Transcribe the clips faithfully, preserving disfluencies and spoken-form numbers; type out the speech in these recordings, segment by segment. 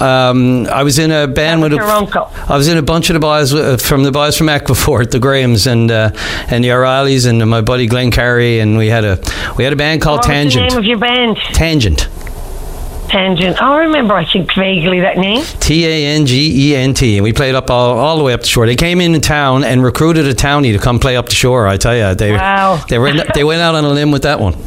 Um, I was in a band with a, your uncle. I was in a bunch of the boys uh, from the boys from Aquafort, the Grahams and uh, and the O'Reillys, and my buddy Glenn Carey, and we had a we had a band called what Tangent. What was the name of your band? Tangent. Tangent. Oh, I remember, I think, vaguely that name. T A N G E N T. And we played up all, all the way up the shore. They came in town and recruited a townie to come play up the shore, I tell you. They, wow. They, were, they went out on a limb with that one.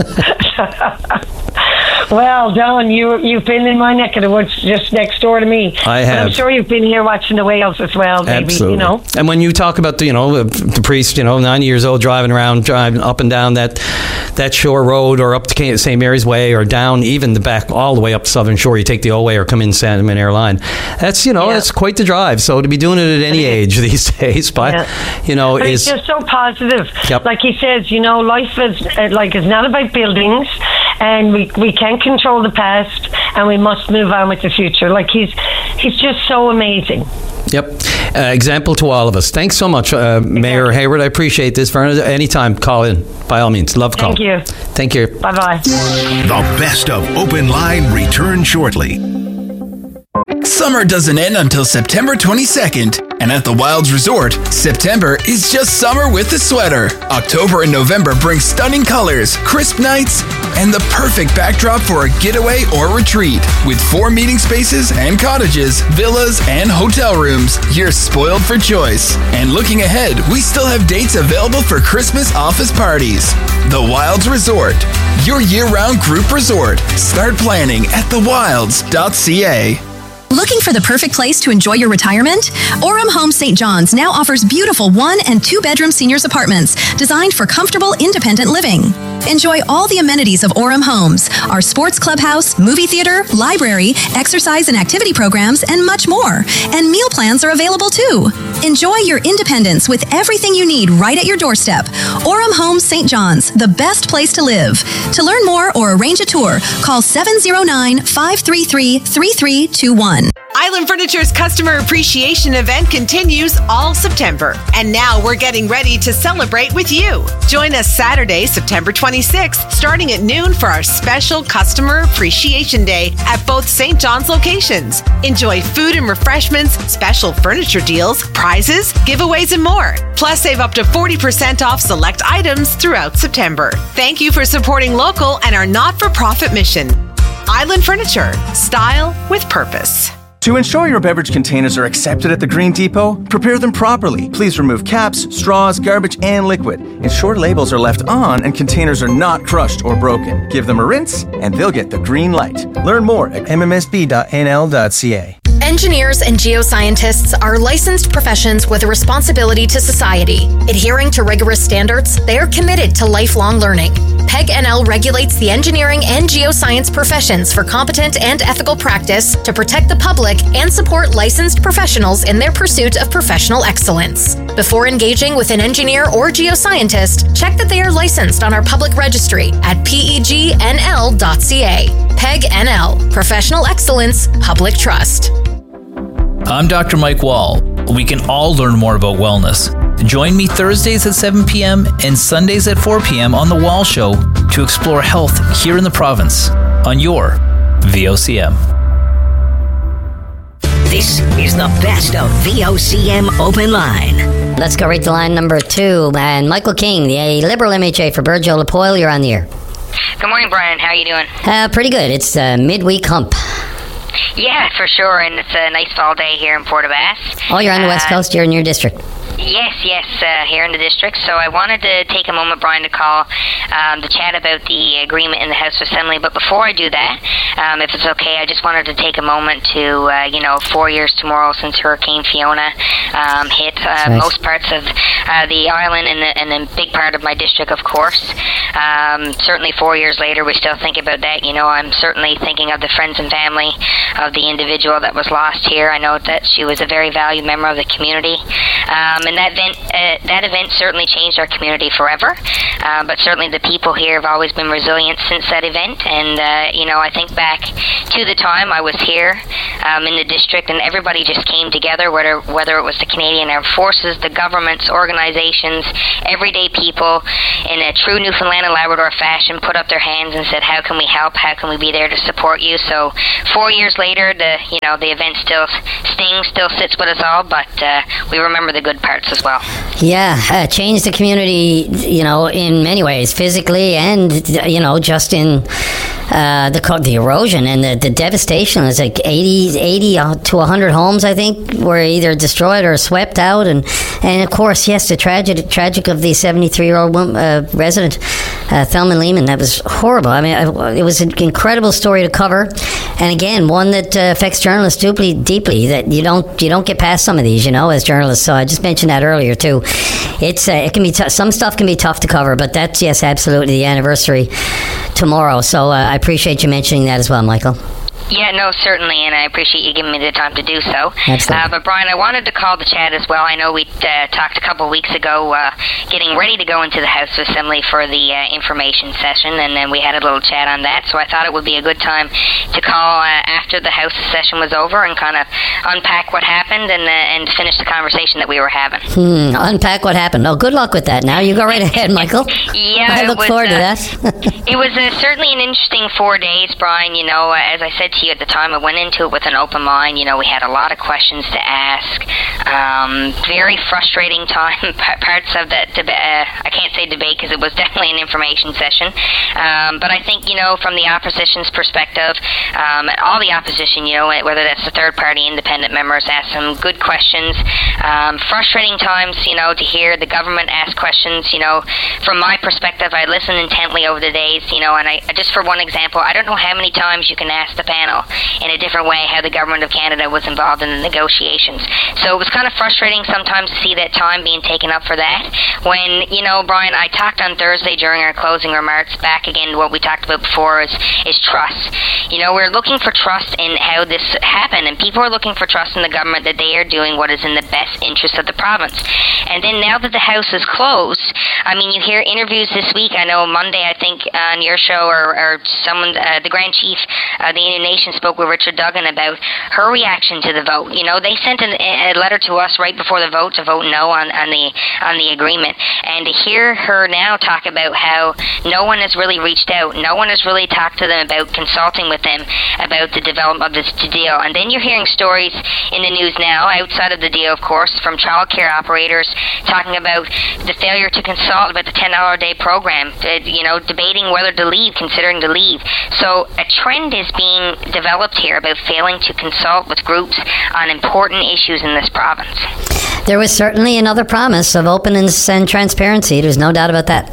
Well, Don, you, you've been in my neck of the woods just next door to me. I have. And I'm sure you've been here watching the whales as well, maybe, Absolutely. you know. And when you talk about, the, you know, the priest, you know, ninety years old, driving around, driving up and down that that shore road or up to Saint Mary's Way or down even the back all the way up the Southern Shore, you take the old way or come in Sandman Airline. That's, you know, yeah. that's quite the drive. So to be doing it at any age these days, but, yeah. you know, but is... it's just so positive. Yep. Like he says, you know, life is, uh, like, it's not about buildings, and we, we can't control the past, and we must move on with the future. Like, he's he's just so amazing. Yep. Uh, example to all of us. Thanks so much, uh, Mayor Hayward. I appreciate this. For anytime, call in. By all means. Love call. Thank you. Thank you. Bye-bye. The best of Open Line return shortly. Summer doesn't end until September twenty-second, and at the Wilds Resort, September is just summer with a sweater. October and November bring stunning colors, crisp nights, and the perfect backdrop for a getaway or retreat. With four meeting spaces and cottages, villas, and hotel rooms, you're spoiled for choice. And looking ahead, we still have dates available for Christmas office parties. The Wilds Resort, your year-round group resort. Start planning at the wilds dot c a. Looking for the perfect place to enjoy your retirement? Orem Homes Saint John's now offers beautiful one- and two-bedroom seniors apartments designed for comfortable, independent living. Enjoy all the amenities of Orem Homes, our sports clubhouse, movie theater, library, exercise and activity programs, and much more. And meal plans are available too. Enjoy your independence with everything you need right at your doorstep. Orem Homes Saint John's, the best place to live. To learn more or arrange a tour, call seven oh nine, five three three, three three two one. Island Furniture's Customer Appreciation Event continues all September, and now we're getting ready to celebrate with you. Join us Saturday, September twenty-sixth, starting at noon for our special Customer Appreciation Day at both Saint John's locations. Enjoy food and refreshments, special furniture deals, prizes, giveaways, and more. Plus, save up to forty percent off select items throughout September. Thank you for supporting local and our not-for-profit mission. Island Furniture, style with purpose. To ensure your beverage containers are accepted at the Green Depot, prepare them properly. Please remove caps, straws, garbage, and liquid. Ensure labels are left on and containers are not crushed or broken. Give them a rinse, and they'll get the green light. Learn more at m m s b dot n l dot c a. Engineers and geoscientists are licensed professions with a responsibility to society. Adhering to rigorous standards, they are committed to lifelong learning. P E G N L regulates the engineering and geoscience professions for competent and ethical practice to protect the public and support licensed professionals in their pursuit of professional excellence. Before engaging with an engineer or geoscientist, check that they are licensed on our public registry at p e g n l dot c a. P E G N L, Professional Excellence, Public Trust. I'm Doctor Mike Wall. We can all learn more about wellness. Join me Thursdays at seven p.m. and Sundays at four p.m. on The Wall Show to explore health here in the province on your V O C M. This is the best of V O C M Open Line. Let's go right to line number two. And Michael King, the Liberal M H A for Burjo Lapoil, you're on the air. Good morning, Brian. How are you doing? Uh, pretty good. It's uh, midweek hump. Yeah, for sure, and it's a nice fall day here in Port aux Basques. Oh, you're on the uh, West Coast. You're in your district. Yes, yes, uh, here in the district. So I wanted to take a moment, Brian, to call um, to chat about the agreement in the House of Assembly. But before I do that, um, if it's okay, I just wanted to take a moment to, uh, you know, four years tomorrow since Hurricane Fiona um, hit uh, nice. most parts of uh, the island and, the, and a big part of my district, of course. Um, certainly four years later, we still think about that. You know, I'm certainly thinking of the friends and family of the individual that was lost here. I know that she was a very valued member of the community. Um, and that event, uh, that event certainly changed our community forever. Uh, but certainly the people here have always been resilient since that event. And, uh, you know, I think back to the time I was here um, in the district, and everybody just came together, whether, whether it was the Canadian Armed Forces, the governments, organizations, everyday people, in a true Newfoundland and Labrador fashion, put up their hands and said, how can we help? How can we be there to support you? So four years later, the you know the event still stings, still sits with us all, but uh, we remember the good parts as well. Yeah, uh, changed the community, you know, in many ways, physically and, you know, just in uh, the the erosion and the, the devastation. It's like eighty, eighty to one hundred homes, I think, were either destroyed or swept out. And, and of course, yes, the tragic, tragic of the seventy-three-year-old uh, resident, uh, Thelma Lehman. That was horrible. I mean, it was an incredible story to cover. And again, one that uh, affects journalists deeply, deeply, that you don't you don't get past some of these, you know, as journalists. So I just mentioned that earlier, too. It's uh, it can be t- some stuff can be tough to cover, but that's, yes, absolutely the anniversary tomorrow. So uh, I appreciate you mentioning that as well, Michael. Yeah, no, certainly, and I appreciate you giving me the time to do so. Absolutely. Uh, but, Brian, I wanted to call the chat as well. I know we uh, talked a couple of weeks ago uh, getting ready to go into the House of Assembly for the uh, information session, and then we had a little chat on that, so I thought it would be a good time to call uh, after the House session was over and kind of unpack what happened and uh, and finish the conversation that we were having. Hmm, unpack what happened. Oh, good luck with that. Now you go right ahead, Michael. Yeah, I look was, forward uh, to that. It was uh, certainly an interesting four days, Brian. You know, uh, as I said to you at the time, I went into it with an open mind. You know, we had a lot of questions to ask. Um, very frustrating time. Parts of that debate, uh, I can't say debate because it was definitely an information session. Um, but I think, you know, from the opposition's perspective, um, all the opposition, you know, whether that's the third-party independent members, asked some good questions. Um, frustrating times, you know, to hear the government ask questions. You know, from my perspective, I listened intently over the days, you know, and I just for one example, I don't know how many times you can ask the panel in a different way how the Government of Canada was involved in the negotiations. So it was kind of frustrating sometimes to see that time being taken up for that. When, you know, Brian, I talked on Thursday during our closing remarks, back again to what we talked about before is, is trust. You know, we're looking for trust in how this happened, and people are looking for trust in the government that they are doing what is in the best interest of the province. And then now that the House is closed, I mean, you hear interviews this week. I know Monday, I think, on your show, or, or someone, uh, the Grand Chief of the Indian Nation spoke with Richard Duggan about her reaction to the vote. You know, they sent an, a letter to us right before the vote to vote no on, on the on the agreement. And to hear her now talk about how no one has really reached out, no one has really talked to them about consulting with them about the development of this deal. And then you're hearing stories in the news now, outside of the deal, of course, from child care operators talking about the failure to consult about the ten dollars a day program, uh, you know, debating whether to leave, considering to leave. So a trend is being developed here about failing to consult with groups on important issues in this province. There was certainly another promise of openness and transparency. There's no doubt about that.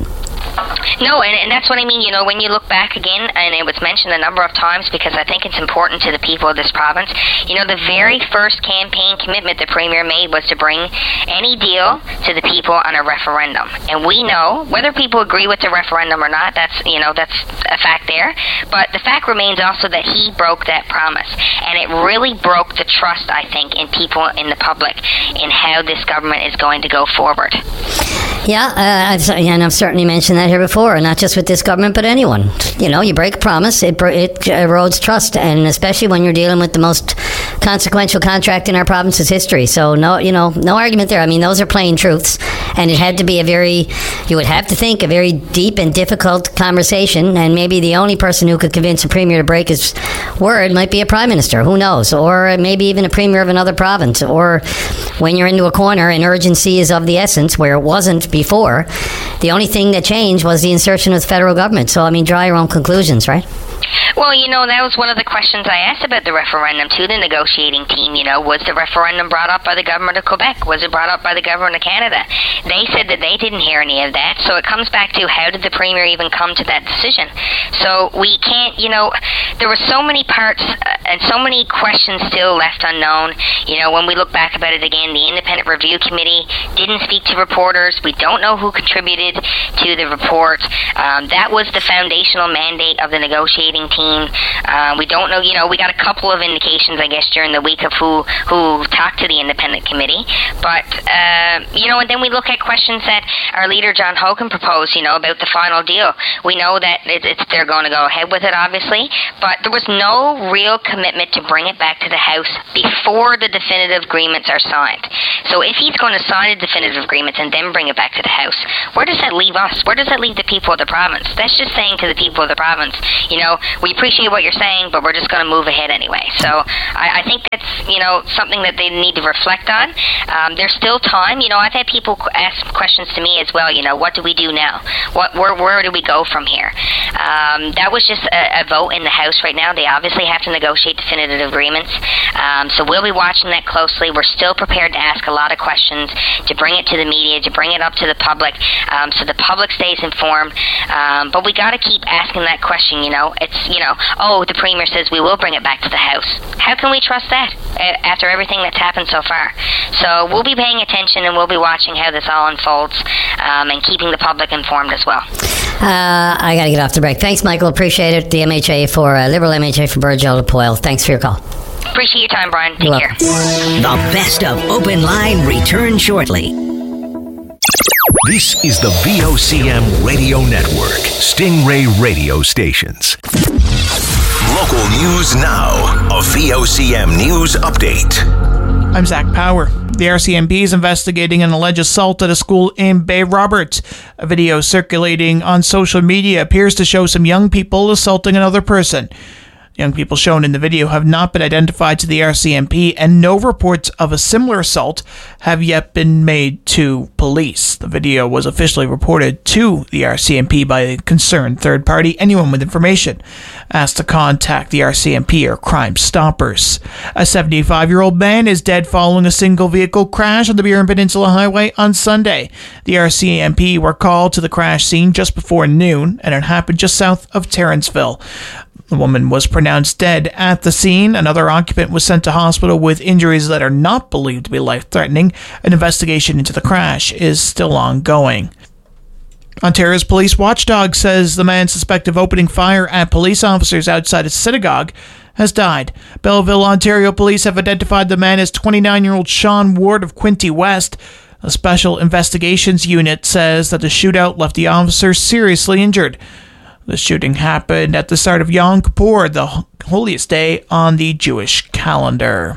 No, and, and that's what I mean. You know, when you look back again, and it was mentioned a number of times because I think it's important to the people of this province, you know, the very first campaign commitment the Premier made was to bring any deal to the people on a referendum. And we know, whether people agree with the referendum or not, that's, you know, that's a fact there. But the fact remains also that he broke that promise. And it really broke the trust, I think, in people, in the public, in how this government is going to go forward. Yeah, uh, I've, and I've certainly mentioned that here before, not just with this government, but anyone. You know, you break a promise, it, it erodes trust, and especially when you're dealing with the most consequential contract in our province's history. So, no, you know, no argument there. I mean, those are plain truths, and it had to be a very, you would have to think, a very deep and difficult conversation, and maybe the only person who could convince a premier to break his word might be a prime minister, who knows, or maybe even a premier of another province, or when you're into a corner and urgency is of the essence, where it wasn't before, the only thing that changed was the insertion of the federal government. So, I mean, draw your own conclusions, right? Well, you know, that was one of the questions I asked about the referendum to the negotiating team. You know, was the referendum brought up by the government of Quebec? Was it brought up by the government of Canada? They said that they didn't hear any of that. So it comes back to, how did the Premier even come to that decision? So we can't, you know, there were so many parts uh, and so many questions still left unknown. You know, when we look back about it again, the Independent Review Committee didn't speak to reporters. We don't know who contributed to the report. Um, that was the foundational mandate of the negotiating negotiating team. Uh, we don't know, you know, we got a couple of indications, I guess, during the week of who, who talked to the independent committee. But, uh, you know, and then we look at questions that our leader, John Hogan, proposed, you know, about the final deal. We know that it, it's, they're going to go ahead with it, obviously, but there was no real commitment to bring it back to the House before the definitive agreements are signed. So if he's going to sign the definitive agreements and then bring it back to the House, where does that leave us? Where does that leave the people of the province? That's just saying to the people of the province, you know, we appreciate what you're saying, but we're just going to move ahead anyway. So I, I think that's, you know, something that they need to reflect on. Um, there's still time. You know, I've had people ask questions to me as well, you know, what do we do now? What, where, where do we go from here? Um, that was just a, a vote in the House right now. They obviously have to negotiate definitive agreements. Um, so we'll be watching that closely. We're still prepared to ask a lot of questions, to bring it to the media, to bring it up to the public, um, so the public stays informed. Um, but we got to keep asking that question, you know. It's, you know, oh, the Premier says we will bring it back to the House. How can we trust that after everything that's happened so far? So we'll be paying attention and we'll be watching how this all unfolds, um, and keeping the public informed as well. Uh, I got to get off the break. Thanks, Michael. Appreciate it. The M H A for, uh, Liberal M H A for Burgeo to Poyle. Thanks for your call. Appreciate your time, Brian. Take care. The best of Open Line returns shortly. This is the V O C M Radio Network, Stingray Radio Stations. Local news now, a V O C M News Update. I'm Zach Power. The R C M P is investigating an alleged assault at a school in Bay Roberts. A video circulating on social media appears to show some young people assaulting another person. Young people shown in the video have not been identified to the R C M P, and no reports of a similar assault have yet been made to police. The video was officially reported to the R C M P by a concerned third party. Anyone with information asked to contact the R C M P or Crime Stoppers. A seventy-five-year-old man is dead following a single vehicle crash on the Burin Peninsula Highway on Sunday. The R C M P were called to the crash scene just before noon, and it happened just south of Terrenceville. The woman was pronounced dead at the scene. Another occupant was sent to hospital with injuries that are not believed to be life-threatening. An investigation into the crash is still ongoing. Ontario's police watchdog says the man suspected of opening fire at police officers outside a synagogue has died. Belleville, Ontario police have identified the man as twenty-nine-year-old Sean Ward of Quinte West. A special investigations unit says that the shootout left the officer seriously injured. The shooting happened at the start of Yom Kippur, the holiest day on the Jewish calendar.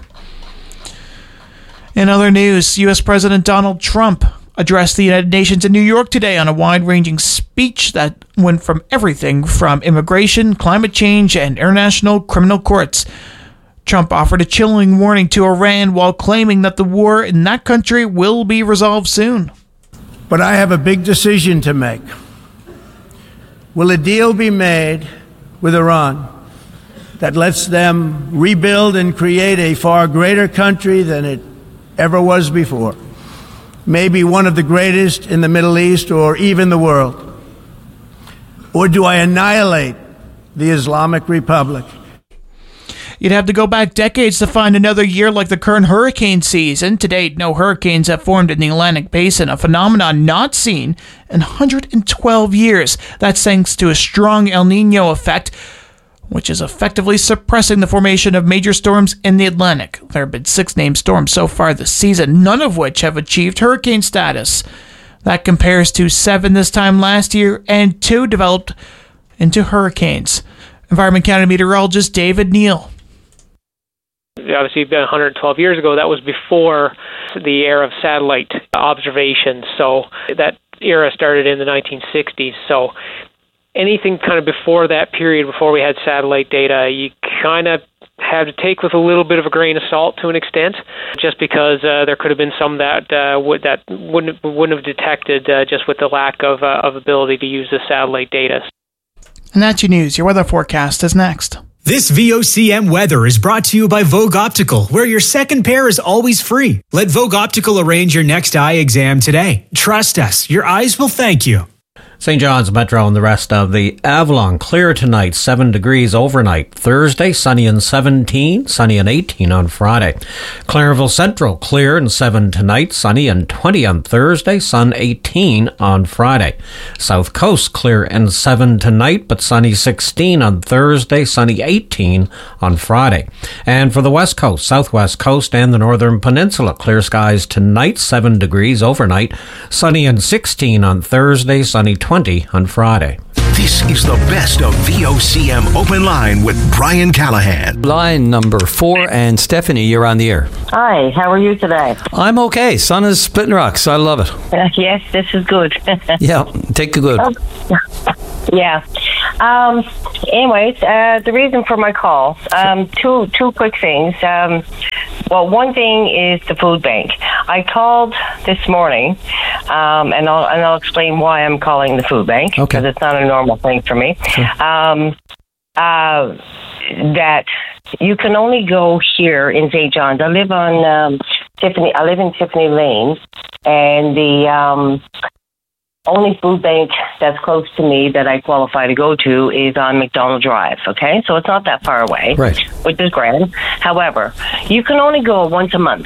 In other news, U S President Donald Trump addressed the United Nations in New York today on a wide-ranging speech that went from everything from immigration, climate change, and international criminal courts. Trump offered a chilling warning to Iran while claiming that the war in that country will be resolved soon. But I have a big decision to make. Will a deal be made with Iran that lets them rebuild and create a far greater country than it ever was before? Maybe one of the greatest in the Middle East or even the world? Or do I annihilate the Islamic Republic? You'd have to go back decades to find another year like the current hurricane season. To date, no hurricanes have formed in the Atlantic Basin, a phenomenon not seen in one hundred twelve years. That's thanks to a strong El Nino effect, which is effectively suppressing the formation of major storms in the Atlantic. There have been six named storms so far this season, none of which have achieved hurricane status. That compares to seven this time last year, and two developed into hurricanes. Environment Canada meteorologist David Neal. Obviously, one hundred twelve years ago, that was before the era of satellite observations. So that era started in the nineteen sixties. So anything kind of before that period, before we had satellite data, you kind of had to take with a little bit of a grain of salt to an extent, just because uh, there could have been some that uh, would that wouldn't wouldn't have detected uh, just with the lack of uh, of ability to use the satellite data. And that's your news. Your weather forecast is next. This V O C M weather is brought to you by Vogue Optical, where your second pair is always free. Let Vogue Optical arrange your next eye exam today. Trust us, your eyes will thank you. Saint John's Metro and the rest of the Avalon, clear tonight, seven degrees overnight. Thursday, sunny and seventeen, sunny and eighteen on Friday. Clarenville Central, clear and seven tonight, sunny and twenty on Thursday, sun eighteen on Friday. South Coast, clear and seven tonight, but sunny sixteen on Thursday, sunny eighteen on Friday. And for the West Coast, Southwest Coast and the Northern Peninsula, clear skies tonight, seven degrees overnight, sunny and sixteen on Thursday, sunny twenty on Friday. This is the best of V O C M Open Line with Brian Callahan. Line number four, and Stephanie, you're on the air. Hi, how are you today? I'm okay. Sun is splitting rocks. I love it. Uh, yes, this is good. Yeah, take the good. Oh, yeah. Um, anyways, uh, the reason for my call, um, two two quick things. Um, well, one thing is the food bank. I called this morning, um, and I'll and I'll explain why I'm calling the food bank, because okay. it's not a normal thing for me. Sure. Um, uh, that you can only go here in Saint John's. I live on um, Tiffany. I live in Tiffany Lane, and the um, only food bank that's close to me that I qualify to go to is on McDonald Drive, okay? So it's not that far away, right? Which is grand. However, you can only go once a month,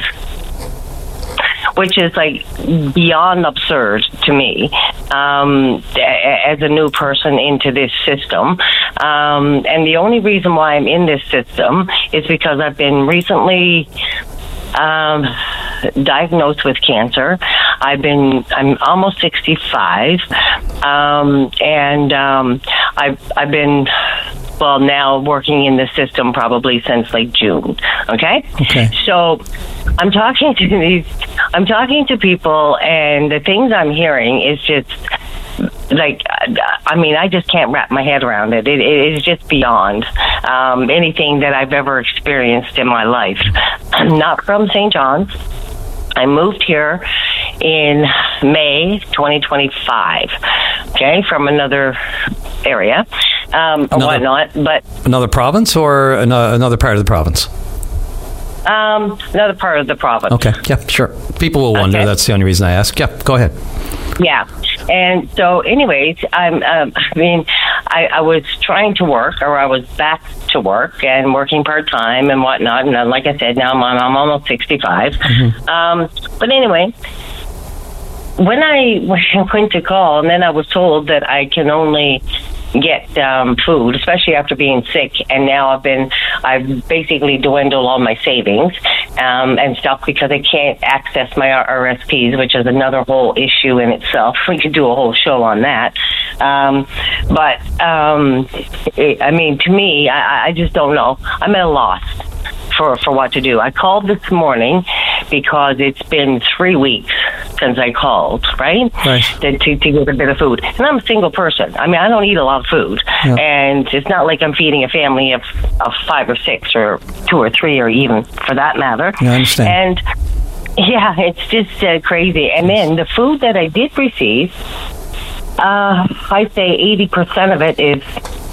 which is like beyond absurd to me um, as a new person into this system. Um, and the only reason why I'm in this system is because I've been recently Um, diagnosed with cancer. I've been, I'm almost sixty-five, um, and um, I've, I've been, well, now working in the system probably since like June. Okay? Okay. So I'm talking to these, I'm talking to people, and the things I'm hearing is just, like, I mean, I just can't wrap my head around it. It, it is just beyond um, anything that I've ever experienced in my life. I'm not from Saint John's. I moved here in May twenty twenty-five, okay, from another area um, or whatnot. But Another province or an- another part of the province? um, another part of the province. Okay, yeah, sure. People will wonder. Okay. That's the only reason I ask. Yeah, go ahead. Yeah. And so, anyways, I'm. Um, I mean, I, I was trying to work, or I was back to work and working part time and whatnot. And uh, like I said, now I'm on, I'm almost sixty-five. Mm-hmm. Um, but anyway, when I went to call, and then I was told that I can only get um, food, especially after being sick, and now I've been, I've basically dwindled all my savings um, and stuff because I can't access my R S Ps, which is another whole issue in itself. We could do a whole show on that. Um, but, um, it, I mean, to me, I, I just don't know. I'm at a loss for, for what to do. I called this morning because it's been three weeks since I called, right? Right. To, to, to get a bit of food. And I'm a single person. I mean, I don't eat a lot of food. Yeah. And it's not like I'm feeding a family of, of five or six or two or three or even for that matter. Yeah, I understand. And yeah, it's just uh, crazy. And then the food that I did receive, uh, I say eighty percent of it is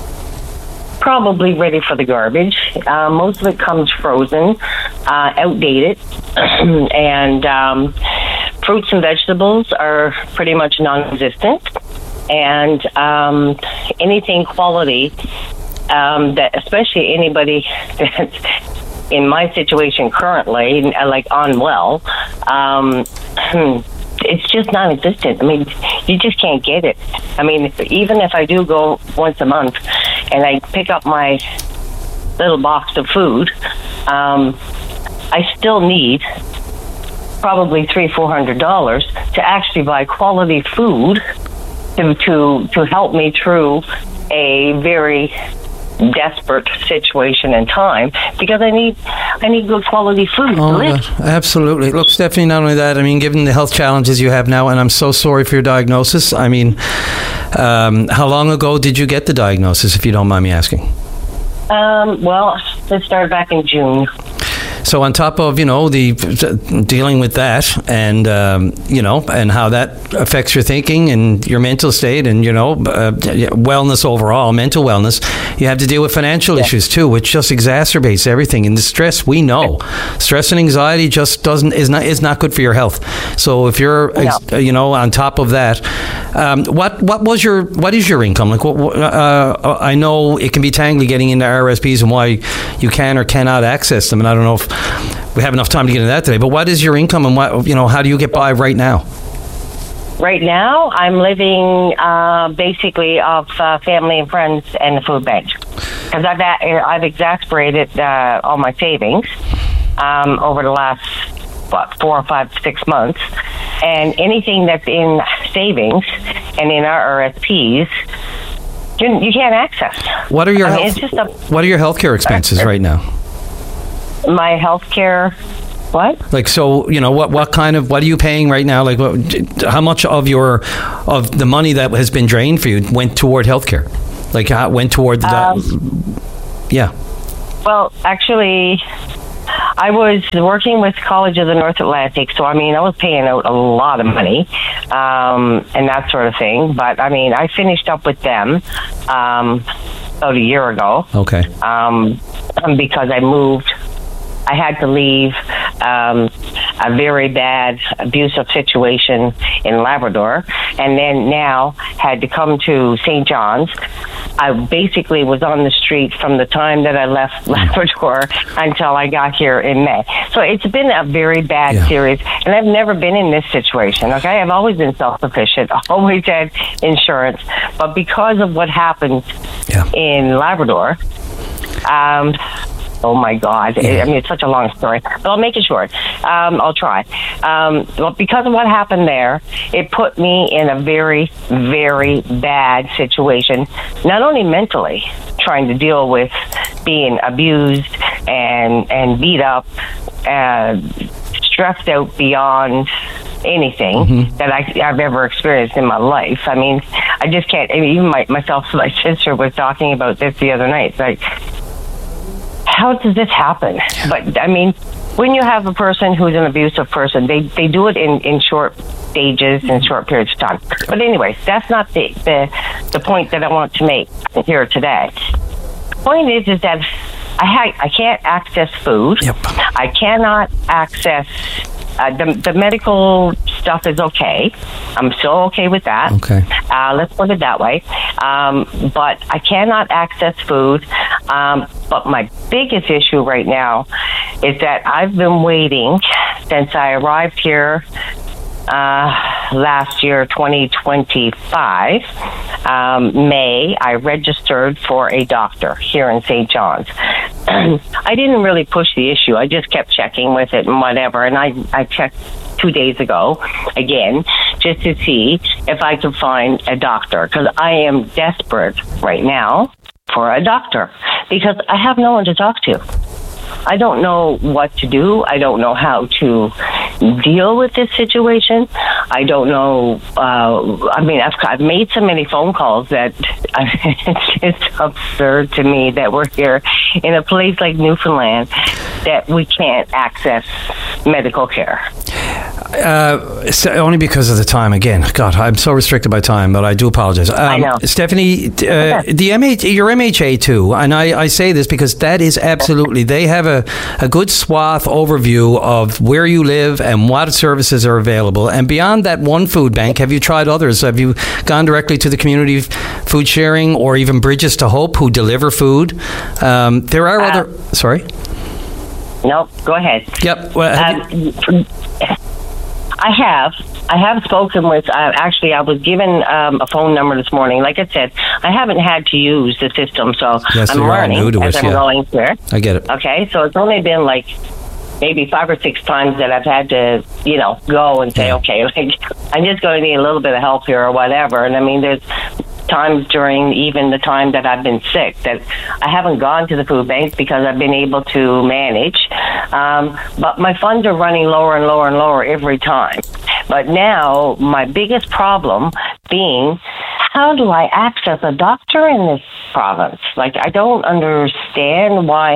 probably ready for the garbage. Uh, most of it comes frozen, uh, outdated, and um, fruits and vegetables are pretty much non-existent. And um, anything quality um, that, especially anybody that's in my situation currently, like unwell, um, it's just non-existent. I mean, you just can't get it. I mean, even if I do go once a month and I pick up my little box of food, um, I still need probably three, four hundred dollars to actually buy quality food to to to help me through a very desperate situation and time, because I need I need good quality food Oh, to live. God. Absolutely. Look, Stephanie, not only that, I mean, given the health challenges you have now, and I'm so sorry for your diagnosis. I mean, um, how long ago did you get the diagnosis, if you don't mind me asking? Um, well, it started back in June. So on top of, you know, the dealing with that and, um, you know, and how that affects your thinking and your mental state and, you know, uh, wellness overall, mental wellness, you have to deal with financial yeah. issues too, which just exacerbates everything. And the stress, we know, stress and anxiety just doesn't, is not, is not good for your health. So if you're, no. you know, on top of that, um, what, what was your, what is your income? Like, what, uh, I know it can be tangly getting into R S Ps and why you can or cannot access them. And I don't know if we have enough time to get into that today, but what is your income and what, you know, how do you get by right now? Right now, I'm living uh, basically off uh, family and friends and the food bank because I've I've exasperated uh, all my savings um, over the last what four or five six months, and anything that's in savings and in our R S Ps, you, you can't access. What are your I mean, health, it's just a, what are your healthcare expenses right now? My healthcare. What? Like, so, you know, what, what kind of, what are you paying right now? Like, what, how much of your, of the money that has been drained for you went toward healthcare? Like, how went toward the, um, yeah. Well, actually, I was working with College of the North Atlantic, so, I mean, I was paying out a lot of money um, and that sort of thing. But, I mean, I finished up with them um, about a year ago. Okay. Um, because I moved. I had to leave um, a very bad abusive situation in Labrador, and then now had to come to Saint John's. I basically was on the street from the time that I left Labrador until I got here in May. So it's been a very bad yeah. series, and I've never been in this situation, okay? I've always been self-sufficient, always had insurance, but because of what happened yeah. in Labrador, um... oh, my God. I mean, it's such a long story, but I'll make it short. Um, I'll try. Um, well, because of what happened there, it put me in a very, very bad situation, not only mentally, trying to deal with being abused and, and beat up, uh, stressed out beyond anything mm-hmm. that I, I've ever experienced in my life. I mean, I just can't, I mean, even my, myself, my sister was talking about this the other night. It's like, how does this happen? But I mean, when you have a person who's an abusive person, they, they do it in, in short stages and short periods of time. But anyways, that's not the, the the point that I want to make here today. The point is, is that I ha- I can't access food. Yep. I cannot access uh, the the medical stuff is okay. I'm still okay with that. Okay. Uh, let's put it that way. Um, but I cannot access food. Um, but my biggest issue right now is that I've been waiting since I arrived here uh, last year, twenty twenty-five. Um, May, I registered for a doctor here in Saint John's. I didn't really push the issue. I just kept checking with it and whatever. And I, I checked two days ago again just to see if I could find a doctor, because I am desperate right now for a doctor because I have no one to talk to. I don't know what to do. I don't know how to deal with this situation. I don't know. Uh, I mean, I've, I've made so many phone calls that it's just absurd to me that we're here in a place like Newfoundland that we can't access medical care. Uh, only because of the time. Again, God, I'm so restricted by time, but I do apologize. Um, I know, Stephanie. Uh, the M H, your M H A too, and I, I say this because that is absolutely. They have a, a good swath overview of where you live and what services are available. And beyond that one food bank, have you tried others? Have you gone directly to the community food sharing or even Bridges to Hope, who deliver food? Um, there are uh, other. Sorry. No, go ahead. Yep. Well, have you, um, I have. I have spoken with, uh, actually, I was given um, a phone number this morning. Like I said, I haven't had to use the system, so yes, I'm learning as us, I'm yeah. going here. I get it. Okay, so it's only been like maybe five or six times that I've had to, you know, go and say, yeah. okay, like, I'm just going to need a little bit of help here or whatever. And I mean, there's times during even the time that I've been sick that I haven't gone to the food bank because I've been able to manage. Um, but my funds are running lower and lower and lower every time. But now my biggest problem being, how do I access a doctor in this province? Like, I don't understand why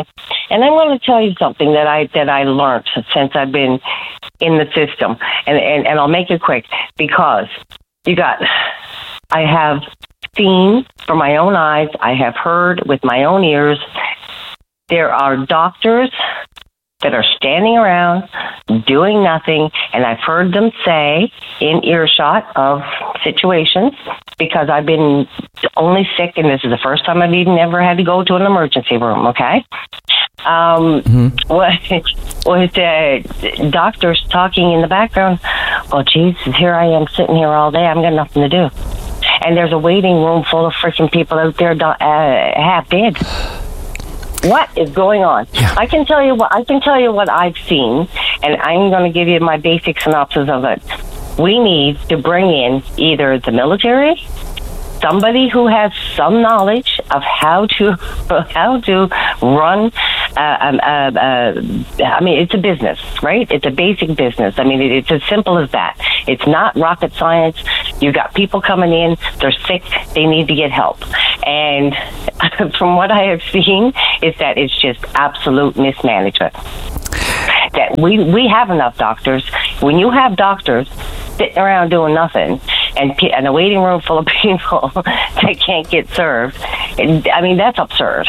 And I'm going to tell you something that I that I learned since I've been in the system, and and, and I'll make it quick because you got, I have seen from my own eyes, I have heard with my own ears, there are doctors that are standing around doing nothing, and I've heard them say in earshot of situations, because I've been only sick, and this is the first time I've even ever had to go to an emergency room, okay? Um, mm-hmm. With, with uh, doctors talking in the background, oh, Jesus, here I am sitting here all day, I've got nothing to do. And there's a waiting room full of freaking people out there uh, half dead. What is going on? Yeah. I can tell you what I can tell you what I've seen, and I'm going to give you my basic synopsis of it. We need to bring in either the military, somebody who has some knowledge of how to how to run. Uh, um, uh, uh, I mean, it's a business, right? It's a basic business. I mean, it, it's as simple as that. It's not rocket science. You've got people coming in. They're sick. They need to get help. And from what I have seen, is that it's just absolute mismanagement. That we we have enough doctors. When you have doctors sitting around doing nothing, and, and a waiting room full of people that can't get served, I mean, that's absurd.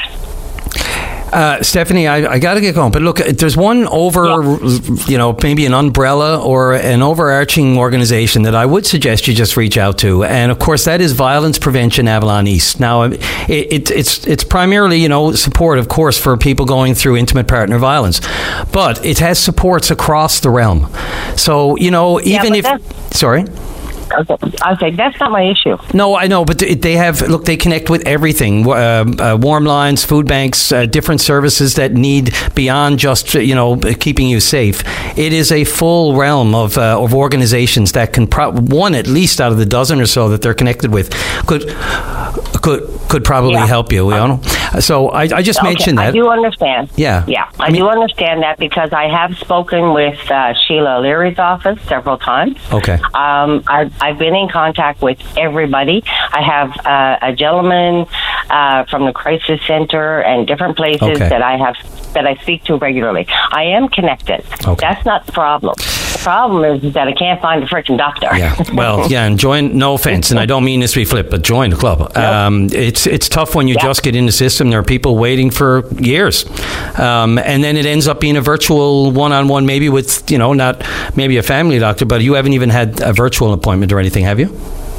Uh, Stephanie, I, I got to get going, but look, there's one over, yeah. you know, maybe an umbrella or an overarching organization that I would suggest you just reach out to, and of course that is Violence Prevention Avalon East. Now, it, it, it's it's primarily, you know, support, of course, for people going through intimate partner violence, but it has supports across the realm. So, you know, even yeah, if, sorry. Okay. I was like, that's not my issue. No, I know, but they have, look, they connect with everything. Uh, uh, warm lines, food banks, uh, different services that need beyond just, you know, keeping you safe. It is a full realm of uh, of organizations that can, pro- one at least out of the dozen or so that they're connected with, could could could probably yeah. help you, you know? So I, I just okay. mentioned that. I do understand. Yeah. Yeah, I, I mean, do understand that because I have spoken with uh, Sheila Leary's office several times. Okay. Um, I, I've been in contact with everybody. I have uh, a gentleman uh, from the crisis center and different places okay. that I have that I speak to regularly. I am connected. Okay. That's not the problem. The problem is that I can't find a freaking doctor. Yeah. Well, yeah, and join, no offense, and I don't mean this to be flip, but join the club. Nope. Um, it's it's tough when you yeah. just get in the system. There are people waiting for years. Um, and then it ends up being a virtual one-on-one, maybe with, you know, not maybe a family doctor, but you haven't even had a virtual appointment or anything, have you?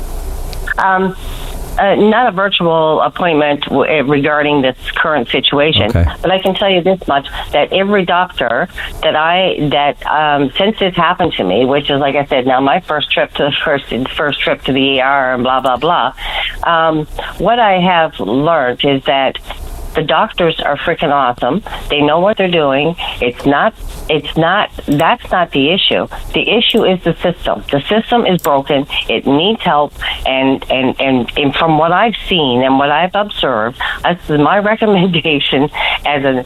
Um, uh, not a virtual appointment w- regarding this current situation, okay. but I can tell you this much: that every doctor that I that um, since this happened to me, which is like I said, now my first trip to the first first trip to the E R and blah blah blah. Um, what I have learned is that the doctors are freaking awesome. They know what they're doing. It's not, it's not, that's not the issue. The issue is the system. The system is broken. It needs help. And, and, and, and from what I've seen and what I've observed, this is my recommendation as a,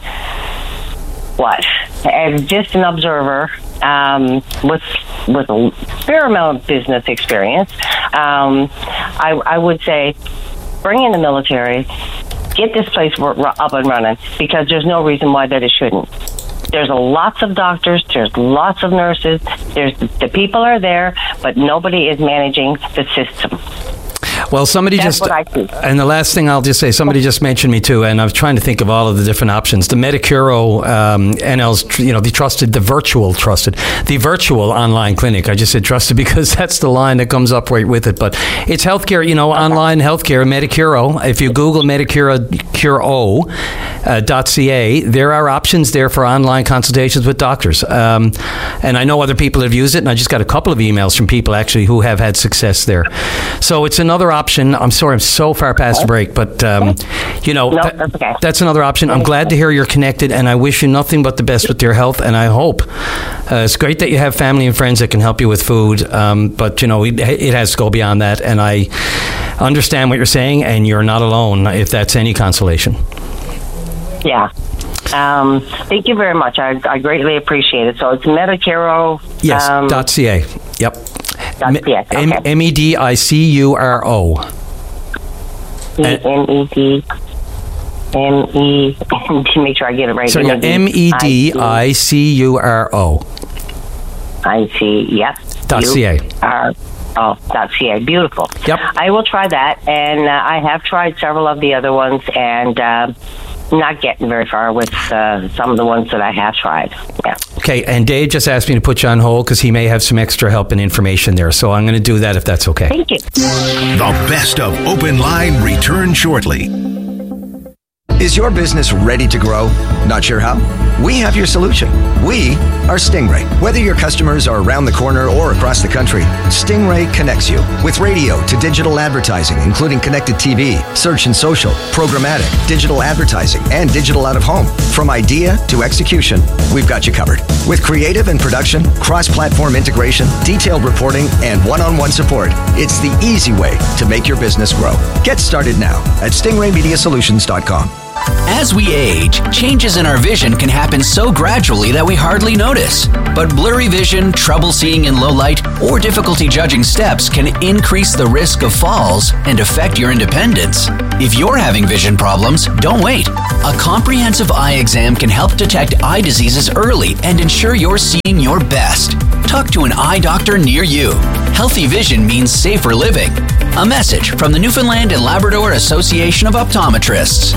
what, as just an observer, um, with, with a fair amount of business experience, um, I, I would say bring in the military, get this place up and running, because there's no reason why that it shouldn't. There's a lots of doctors, there's lots of nurses, there's the people are there, but nobody is managing the system. Well, somebody That's just, what I see. And the last thing I'll just say, somebody just mentioned me too, and I was trying to think of all of the different options. The Medicuro, um, N L's, you know, the trusted, the virtual trusted, the virtual online clinic. I just said trusted because that's the line that comes up right with it. But it's healthcare, you know, online healthcare, Medicuro. If you Google Medicuro, Cure O, uh, .ca, there are options there for online consultations with doctors. Um, and I know other people have used it, and I just got a couple of emails from people actually who have had success there. So it's another option. I'm sorry, I'm so far past the break, but um, you know, no, that, that's, okay. that's another option. I'm glad to hear you're connected, and I wish you nothing but the best with your health. And I hope uh, it's great that you have family and friends that can help you with food. Um, but you know, it, it has to go beyond that. And I understand what you're saying, and you're not alone. If that's any consolation. Yeah. Um, thank you very much. I, I greatly appreciate it. So it's Medicuro. Yes. Um, .ca. Yep. Dot C A. Okay. M E D I C U R O. M E D M E, to make sure I get it right. So yeah, M E D I C U R O. I C, yep. Dot C A. R O dot C A. Beautiful. Yep. I will try that, and uh, I have tried several of the other ones, and uh, not getting very far with uh, some of the ones that I have tried. Yeah. Okay, and Dave just asked me to put you on hold because he may have some extra help and information there, so I'm going to do that if that's okay. Thank you. The best of Open Line return shortly. Is your business ready to grow? Not sure how? We have your solution. We are Stingray. Whether your customers are around the corner or across the country, Stingray connects you with radio to digital advertising, including connected T V, search and social, programmatic, digital advertising, and digital out of home. From idea to execution, we've got you covered. With creative and production, cross-platform integration, detailed reporting, and one-on-one support, it's the easy way to make your business grow. Get started now at stingray media solutions dot com. As we age, changes in our vision can happen so gradually that we hardly notice. But blurry vision, trouble seeing in low light, or difficulty judging steps can increase the risk of falls and affect your independence. If you're having vision problems, don't wait. A comprehensive eye exam can help detect eye diseases early and ensure you're seeing your best. Talk to an eye doctor near you. Healthy vision means safer living. A message from the Newfoundland and Labrador Association of Optometrists.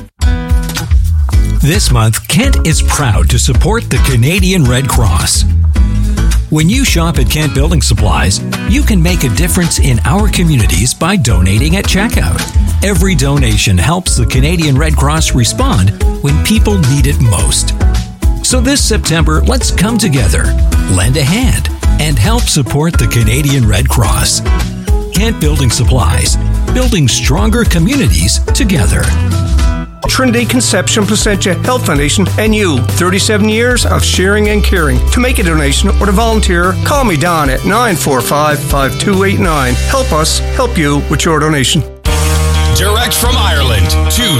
This month, Kent is proud to support the Canadian Red Cross. When you shop at Kent Building Supplies, you can make a difference in our communities by donating at checkout. Every donation helps the Canadian Red Cross respond when people need it most. So this September, let's come together, lend a hand, and help support the Canadian Red Cross. Kent Building Supplies, building stronger communities together. Trinity Conception Placentia Health Foundation and you. thirty-seven years of sharing and caring. To make a donation or to volunteer, call me Don at nine four five, five two eight nine. Help us help you with your donation. Direct from Ireland to